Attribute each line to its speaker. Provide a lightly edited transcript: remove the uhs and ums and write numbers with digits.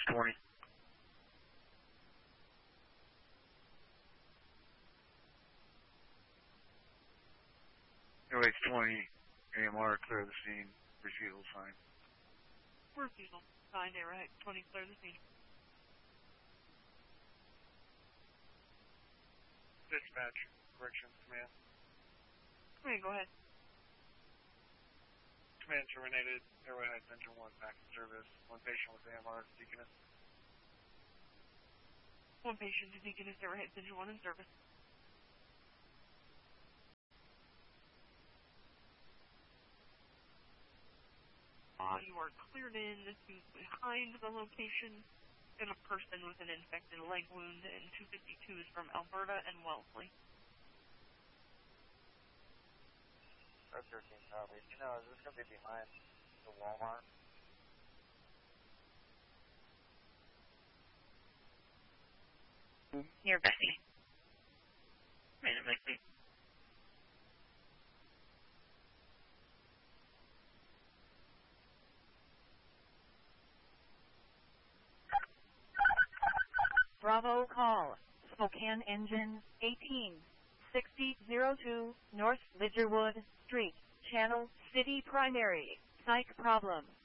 Speaker 1: 20. OH 20, AMR, clear the scene. Refusal sign.
Speaker 2: Refusal signed, Arrowhead 20, clear the scene.
Speaker 3: Dispatch, corrections, command.
Speaker 2: Command, go ahead.
Speaker 3: Command terminated, Arrowhead Engine 1 back in service. One patient with AMR, Deaconess.
Speaker 2: One patient to Deaconess, Arrowhead Engine 1 in service. You are cleared in to behind the location and a person with an infected leg wound, and 252 is from Alberta and Wellesley.
Speaker 4: 13 copy. You know, is this going to be behind the Walmart?
Speaker 2: Near Bessie. Random likely.
Speaker 5: Bravo call. Spokane Engine 186002 North Lidgerwood Street, Channel City Primary. Psych problem.